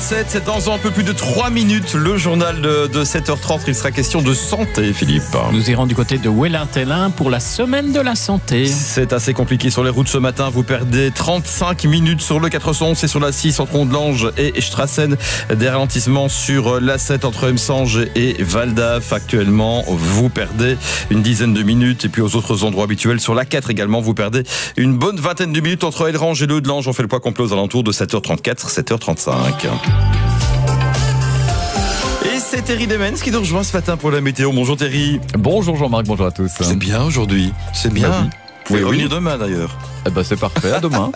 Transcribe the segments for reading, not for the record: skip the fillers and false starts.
7h27, dans un peu plus de 3 minutes, le journal de 7h30, il sera question de santé, Philippe. Nous irons du côté de Wellin-Tellin pour la semaine de la santé. C'est assez compliqué sur les routes ce matin, vous perdez 35 minutes sur le 411 et sur la 6 entre Ondelange et Strassen. Des ralentissements sur la 7 entre Emsange et Val-d'Af. Actuellement, vous perdez une dizaine de minutes et puis aux autres endroits habituels sur la 4 également, vous perdez une bonne vingtaine de minutes entre Elrange et le Haudelange. On fait le poids complet aux alentours de 7h34, 7h35. Et c'est Thierry Demens qui nous rejoint ce matin pour la météo. Bonjour Thierry. Bonjour Jean-Marc, bonjour à tous. C'est bien aujourd'hui, c'est bien. Bah oui. Vous pouvez revenir demain d'ailleurs. Eh ben c'est parfait, à demain.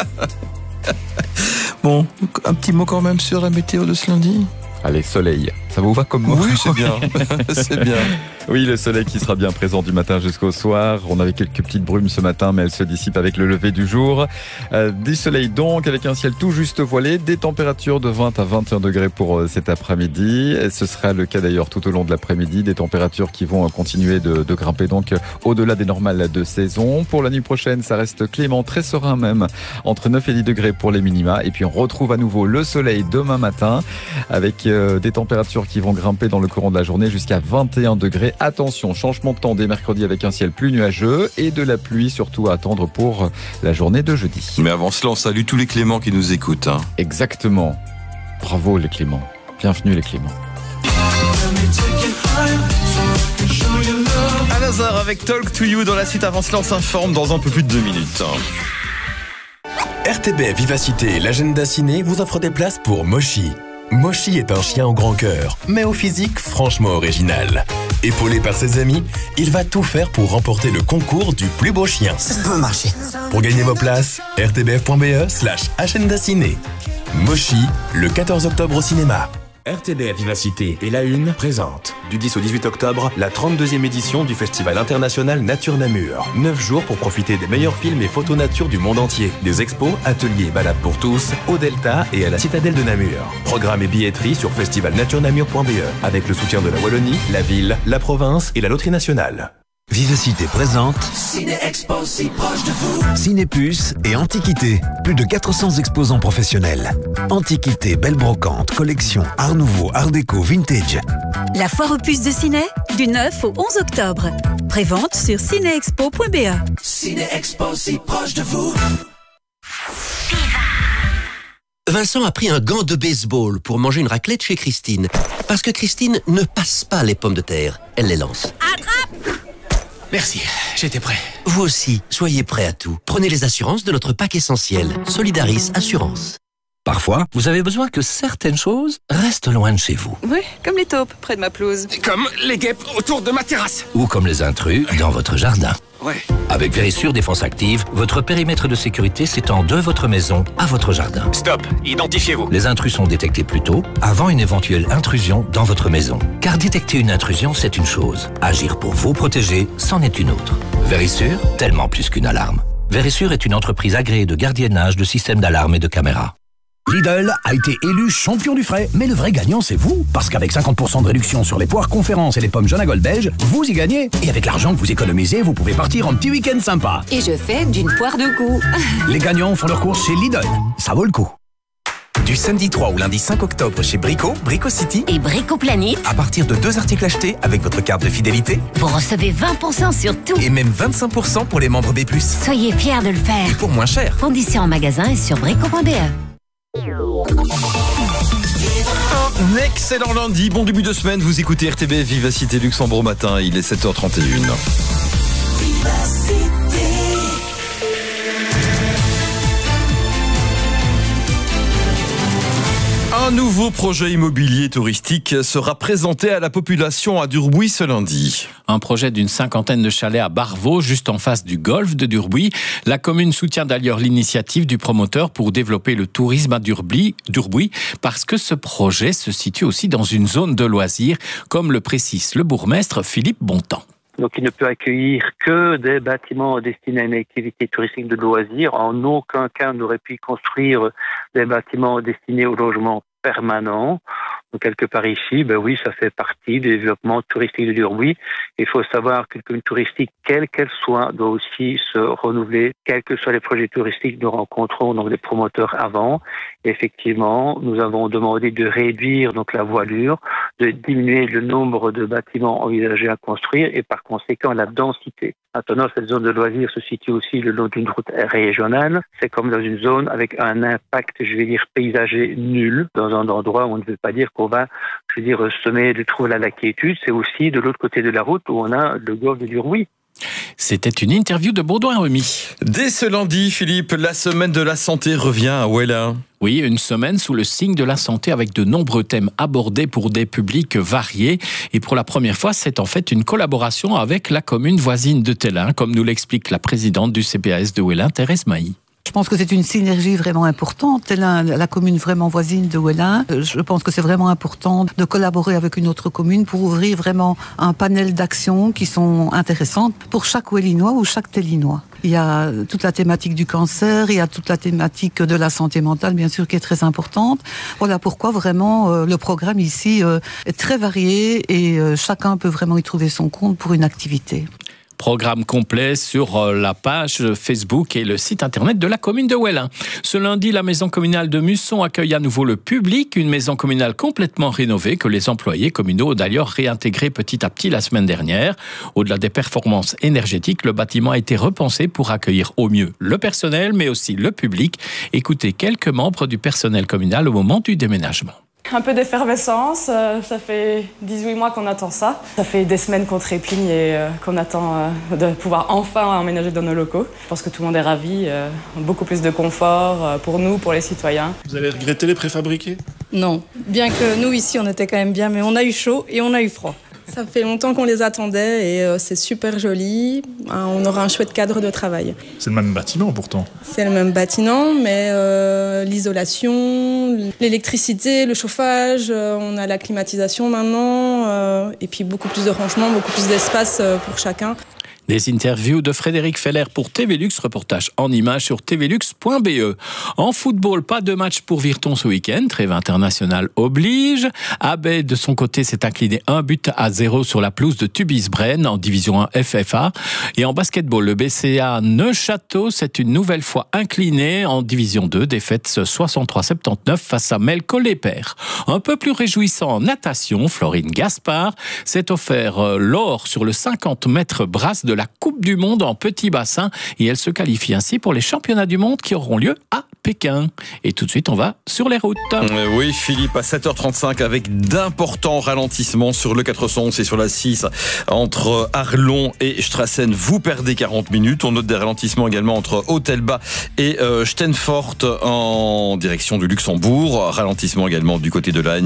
Bon, un petit mot quand même sur la météo de ce lundi. Allez, soleil, ça vous va comme mot? Oui, c'est bien, c'est bien. Oui, le soleil qui sera bien présent du matin jusqu'au soir. On avait quelques petites brumes ce matin, mais elles se dissipent avec le lever du jour. Du soleil donc, avec un ciel tout juste voilé, des températures de 20 à 21 degrés pour cet après-midi. Et ce sera le cas d'ailleurs tout au long de l'après-midi, des températures qui vont continuer de grimper donc au-delà des normales de saison. Pour la nuit prochaine, ça reste clément, très serein même, entre 9 et 10 degrés pour les minima. Et puis on retrouve à nouveau le soleil demain matin, avec des températures qui vont grimper dans le courant de la journée jusqu'à 21 degrés. Attention, changement de temps dès mercredi avec un ciel plus nuageux et de la pluie surtout à attendre pour la journée de jeudi. Mais avant cela, on salue tous les Cléments qui nous écoutent. Exactement. Bravo les Cléments. Bienvenue les Cléments. Al-Azhar avec Talk to You dans la suite. Avant cela, on s'informe dans un peu plus de 2 minutes. RTB Vivacité et l'agenda ciné vous offrent des places pour Moshi. Moshi est un chien au grand cœur, mais au physique franchement original. Épaulé par ses amis, il va tout faire pour remporter le concours du plus beau chien. Ça peut marcher. Pour gagner vos places, rtbf.be/agenda ciné. Moshi, le 14 octobre au cinéma. RTBF Vivacité et La Une présente du 10 au 18 octobre la 32e édition du Festival international Nature Namur. 9 jours pour profiter des meilleurs films et photos nature du monde entier. Des expos, ateliers et balades pour tous au Delta et à la citadelle de Namur. Programme et billetterie sur festivalnaturenamur.be avec le soutien de la Wallonie, la ville, la province et la Loterie Nationale. Vivacité présente Ciné-Expo si proche de vous. Cinépuce et Antiquité. Plus de 400 exposants professionnels. Antiquité, belle brocante, collection, art nouveau, art déco, vintage. La foire aux puces de ciné, du 9 au 11 octobre. Prévente sur cinéexpo.be. Ciné-Expo si proche de vous. Vincent a pris un gant de baseball pour manger une raclette chez Christine. Parce que Christine ne passe pas les pommes de terre, elle les lance. Attrape! Merci, j'étais prêt. Vous aussi, soyez prêts à tout. Prenez les assurances de notre pack essentiel. Solidaris Assurance. Parfois, vous avez besoin que certaines choses restent loin de chez vous. Oui, comme les taupes près de ma pelouse. Comme les guêpes autour de ma terrasse. Ou comme les intrus dans votre jardin. Ouais. Avec Vérissure Défense Active, votre périmètre de sécurité s'étend de votre maison à votre jardin. Stop, identifiez-vous. Les intrus sont détectés plus tôt, avant une éventuelle intrusion dans votre maison. Car détecter une intrusion, c'est une chose. Agir pour vous protéger, c'en est une autre. Vérissure, tellement plus qu'une alarme. Vérissure est une entreprise agréée de gardiennage de systèmes d'alarme et de caméras. Lidl a été élu champion du frais, mais le vrai gagnant c'est vous, parce qu'avec 50% de réduction sur les poires conférences et les pommes Jonagol belge, vous y gagnez. Et avec l'argent que vous économisez, vous pouvez partir en petit week-end sympa. Et je fais d'une poire de goût. Les gagnants font leurs courses chez Lidl, ça vaut le coup. Du samedi 3 au lundi 5 octobre chez Brico City, Et Brico Planète, à partir de 2 articles achetés avec votre carte de fidélité, vous recevez 20% sur tout. et même 25% pour les membres B+. Soyez fiers de le Et faire. pour moins cher. Conditions en magasin et sur brico.be. Un excellent lundi, bon début de semaine, vous écoutez RTB Vivacité Luxembourg matin, il est 7h31. Un nouveau projet immobilier touristique sera présenté à la population à Durbuy ce lundi. Un projet d'une 50aine de chalets à Barvaux, juste en face du golfe de Durbuy. La commune soutient d'ailleurs l'initiative du promoteur pour développer le tourisme à Durbuy, parce que ce projet se situe aussi dans une zone de loisirs, comme le précise le bourgmestre Philippe Bontemps. Donc, il ne peut accueillir que des bâtiments destinés à une activité touristique de loisirs. En aucun cas, on n'aurait pu construire des bâtiments destinés au logement permanent. Donc, quelque part ici, oui, ça fait partie du développement touristique de Durbuy. Il faut savoir qu'une commune touristique, quelle qu'elle soit, doit aussi se renouveler, quels que soient les projets touristiques. Nous rencontrons donc des promoteurs avant. Et effectivement, nous avons demandé de réduire donc la voilure, de diminuer le nombre de bâtiments envisagés à construire et par conséquent la densité. Maintenant, cette zone de loisirs se situe aussi le long d'une route régionale. C'est comme dans une zone avec un impact, paysager nul, dans un endroit où on ne veut pas dire qu'on va, semer de trouver la quiétude. C'est aussi de l'autre côté de la route où on a le golfe de Durbuy. C'était une interview de Baudouin-Remy. Dès ce lundi, Philippe, la semaine de la santé revient à Ouella. Oui, une semaine sous le signe de la santé avec de nombreux thèmes abordés pour des publics variés. Et pour la première fois, c'est en fait une collaboration avec la commune voisine de Tellin, comme nous l'explique la présidente du CPAS de Ouella, Thérèse Mailly. Je pense que c'est une synergie vraiment importante. Tellin, la commune vraiment voisine de Ouella. Je pense que c'est vraiment important de collaborer avec une autre commune pour ouvrir vraiment un panel d'actions qui sont intéressantes pour chaque Ouellinois ou chaque Tellinois. Il y a toute la thématique du cancer, il y a toute la thématique de la santé mentale, bien sûr, qui est très importante. Voilà pourquoi vraiment le programme ici est très varié et chacun peut vraiment y trouver son compte pour une activité. Programme complet sur la page Facebook et le site internet de la commune de Ouella. Ce lundi, la maison communale de Musson accueille à nouveau le public, une maison communale complètement rénovée que les employés communaux ont d'ailleurs réintégré petit à petit la semaine dernière. Au-delà des performances énergétiques, le bâtiment a été repensé pour accueillir au mieux le personnel, mais aussi le public. Écoutez quelques membres du personnel communal au moment du déménagement. Un peu d'effervescence, ça fait 18 mois qu'on attend ça. Ça fait des semaines qu'on trépigne et qu'on attend de pouvoir enfin emménager dans nos locaux. Je pense que tout le monde est ravi, beaucoup plus de confort pour nous, pour les citoyens. Vous allez regretter les préfabriqués ? Non, bien que nous ici on était quand même bien, mais on a eu chaud et on a eu froid. Ça fait longtemps qu'on les attendait et c'est super joli. On aura un chouette cadre de travail. C'est le même bâtiment pourtant. C'est le même bâtiment, mais l'isolation, l'électricité, le chauffage, on a la climatisation maintenant et puis beaucoup plus de rangement, beaucoup plus d'espace pour chacun. Des interviews de Frédéric Feller pour TVLux, reportage en images sur tvlux.be. En football, pas de match pour Virton ce week-end, trêve internationale oblige. Abbey, de son côté, s'est incliné 1-0 sur la pelouse de Tubize-Brennes en division 1 FFA. Et en basketball, le BCA Neuchâteau s'est une nouvelle fois incliné en division 2, défaite 63-79 face à Melco-les-Pères. Un peu plus réjouissant en natation, Florine Gaspard s'est offert l'or sur le 50 mètres brasse de la Coupe du Monde en petit bassin et elle se qualifie ainsi pour les championnats du monde qui auront lieu à Pékin. Et tout de suite, on va sur les routes. Oui, Philippe, à 7h35 avec d'importants ralentissements sur le 411 et sur la 6 entre Arlon et Strassen. Vous perdez 40 minutes. On note des ralentissements également entre Hôtel-Bas et Steinfort en direction du Luxembourg. Ralentissement également du côté de la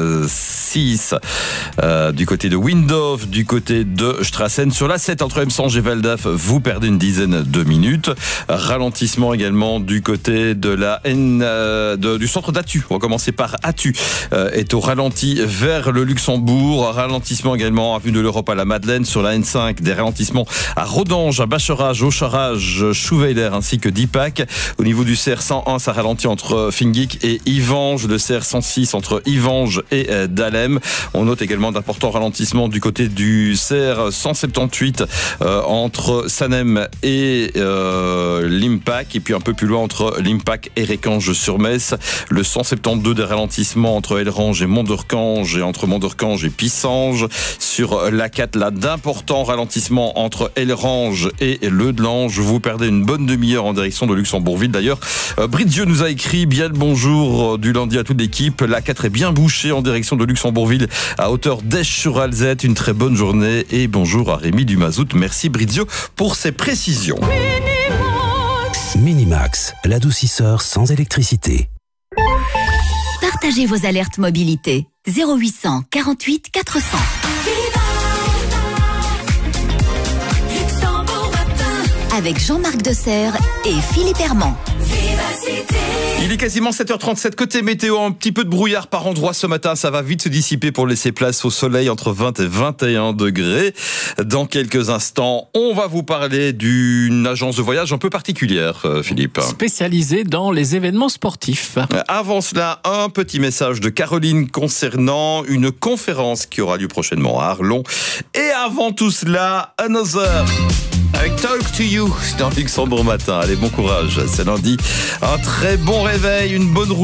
N6, du côté de Windhof, du côté de Strassen. Sur la 7 entre Emsange et Valdaf, vous perdez une dizaine de minutes. Ralentissement également du côté de la du centre d'Attu. On va commencer par Attu. Est au ralenti vers le Luxembourg. Ralentissement également avenue de l'Europe à la Madeleine. Sur la N5, des ralentissements à Rodange, à Bacherage, Aucharage, Chouveiler ainsi que Dipac. Au niveau du CR101, ça ralentit entre Fingik et Ivange. Le CR106 entre Ivange et Dahlem. On note également d'importants ralentissements du côté du CR178 entre Sanem et l'Impac. Et puis un peu plus loin entre l'Impac et Récange-sur-Metz. Le 172 des ralentissements entre Elrange et Mont-d'Orcange et entre Mont-d'Orcange et Pissange. Sur l'A4, là, d'importants ralentissements entre Elrange et Leudelange. Vous perdez une bonne demi-heure en direction de Luxembourgville. D'ailleurs, Bridieu nous a écrit bien le bonjour du lundi à toute l'équipe. L'A4 est bien bouchée en direction de Luxembourgville à hauteur d'Esch-sur-Alzette. Une très bonne journée et bonjour à Rémi Dumazout. Merci Bridieu pour ces précisions. Minimax, l'adoucisseur sans électricité. Partagez vos alertes mobilité. 0800 48 400. Avec Jean-Marc Desserre et Philippe Herman. Il est quasiment 7h37. Côté météo, un petit peu de brouillard par endroit ce matin. Ça va vite se dissiper pour laisser place au soleil entre 20 et 21 degrés. Dans quelques instants, on va vous parler d'une agence de voyage un peu particulière, Philippe. Spécialisée dans les événements sportifs. Avant cela, un petit message de Caroline concernant une conférence qui aura lieu prochainement à Arlon. Et avant tout cela, Another avec Talk to You dans Luxembourg Matin. Allez, bon courage, c'est lundi. Un très bon réveil, une bonne route.